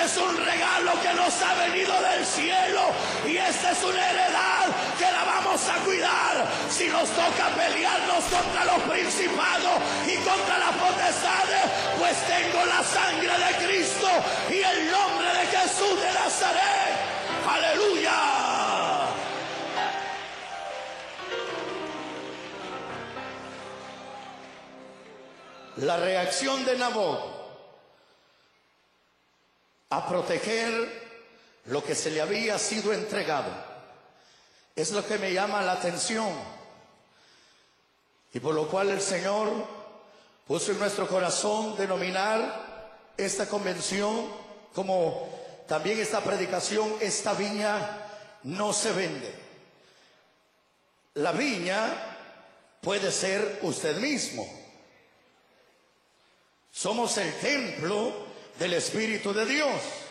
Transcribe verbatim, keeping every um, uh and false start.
es un regalo que nos ha venido del cielo, y esta es una heredad que la vamos a cuidar. Si nos toca pelearnos contra los principados y contra las potestades, pues tengo la sangre de Cristo y el nombre de Jesús de Nazaret. ¡Aleluya! La reacción de Nabot a proteger lo que se le había sido entregado es lo que me llama la atención, y por lo cual el Señor puso en nuestro corazón denominar esta convención como también esta predicación: esta viña no se vende. La viña puede ser usted mismo. Somos el templo del Espíritu de Dios.